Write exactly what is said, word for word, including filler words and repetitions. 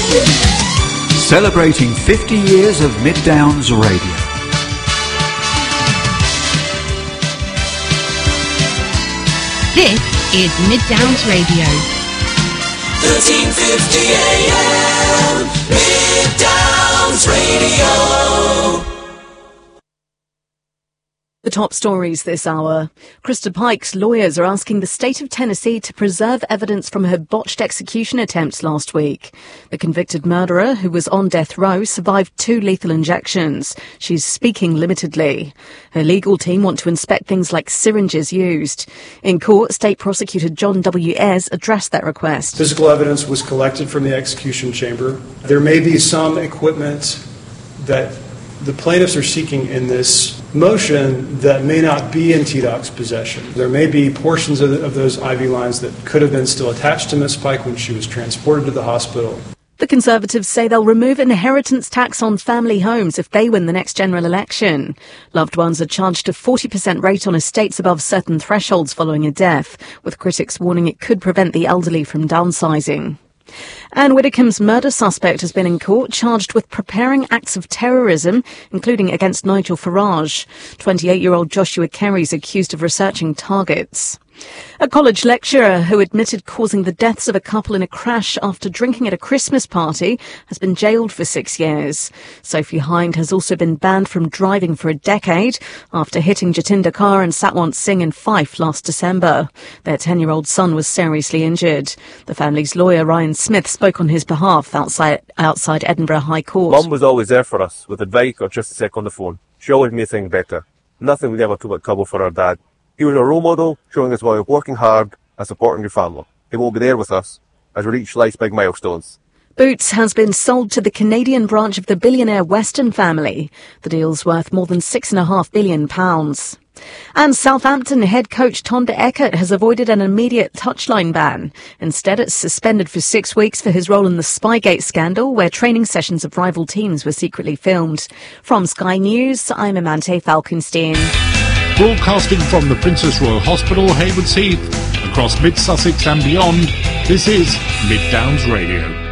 Celebrating fifty years of Mid Downs Radio. This is Mid Downs Radio. thirteen fifty A M, Mid Downs Radio. The top stories this hour. Krista Pike's lawyers are asking the state of Tennessee to preserve evidence from her botched execution attempts last week. The convicted murderer, who was on death row, survived two lethal injections. She's speaking limitedly. Her legal team want to inspect things like syringes used. In court, State Prosecutor John W. Ayres addressed that request. Physical evidence was collected from the execution chamber. There may be some equipment that the plaintiffs are seeking in this motion that may not be in T DOC's possession. There may be portions of, the, of those I V lines that could have been still attached to Miz Pike when she was transported to the hospital. The Conservatives say they'll remove inheritance tax on family homes if they win the next general election. Loved ones are charged a forty percent rate on estates above certain thresholds following a death, with critics warning it could prevent the elderly from downsizing. Anne Widdecombe's murder suspect has been in court charged with preparing acts of terrorism, including against Nigel Farage. twenty-eight-year-old Joshua Kerry is accused of researching targets. A college lecturer who admitted causing the deaths of a couple in a crash after drinking at a Christmas party has been jailed for six years. Sophie Hind has also been banned from driving for a decade after hitting Jatinder Kaur and Satwant Singh in Fife last December. Their ten-year-old son was seriously injured. The family's lawyer, Ryan Smith, spoke on his behalf outside, outside Edinburgh High Court. Mum was always there for us, with advice or just a sec on the phone. She always made things better. Nothing was ever too much trouble for our dad. He was a role model, showing us why working hard and supporting your family. He won't be there with us as we reach life's big milestones. Boots has been sold to the Canadian branch of the billionaire Weston family. The deal's worth more than six and a half billion pounds. And Southampton head coach Tonda Eckert has avoided an immediate touchline ban. Instead, it's suspended for six weeks for his role in the Spygate scandal, where training sessions of rival teams were secretly filmed. From Sky News, I'm Amante Falkenstein. Broadcasting from the Princess Royal Hospital, Haywards Heath, across mid-Sussex and beyond, this is Mid Downs Radio.